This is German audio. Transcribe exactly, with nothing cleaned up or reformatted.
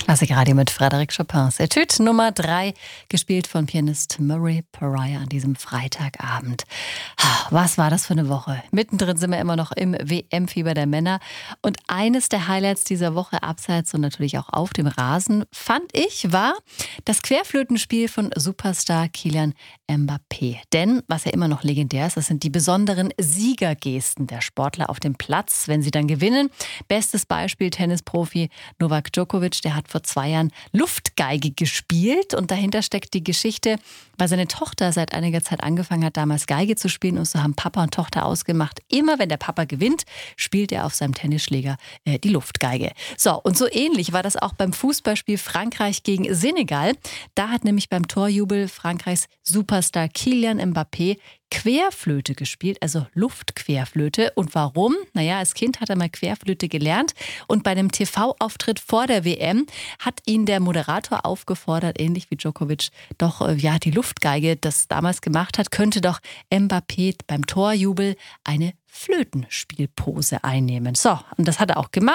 Klassikradio mit Frédéric Chopin. Etude Nummer drei, gespielt von Pianist Murray Pariah an diesem Freitagabend. Was war das für eine Woche? Mittendrin sind wir immer noch im W M-Fieber der Männer. Und eines der Highlights dieser Woche, abseits und natürlich auch auf dem Rasen, fand ich, war das Querflötenspiel von Superstar Kylian Mbappé. Denn, was ja immer noch legendär ist, das sind die besonderen Siegergesten der Sportler auf dem Platz, wenn sie dann gewinnen. Bestes Beispiel Tennisprofi Novak Djokovic, der hat vor zwei Jahren Luftgeige gespielt und dahinter steckt die Geschichte, weil seine Tochter seit einiger Zeit angefangen hat, damals Geige zu spielen, und so haben Papa und Tochter ausgemacht, immer wenn der Papa gewinnt, spielt er auf seinem Tennisschläger äh, die Luftgeige. So, und so ähnlich war das auch beim Fußballspiel Frankreich gegen Senegal. Da hat nämlich beim Torjubel Frankreichs Superstar Kylian Mbappé Querflöte gespielt, also Luftquerflöte. Und warum? Naja, als Kind hat er mal Querflöte gelernt und bei einem T V-Auftritt vor der W M hat ihn der Moderator aufgefordert, ähnlich wie Djokovic, doch äh, ja die Luftgeige das damals gemacht hat, könnte doch Mbappé beim Torjubel eine Flötenspielpose einnehmen. So, und das hat er auch gemacht.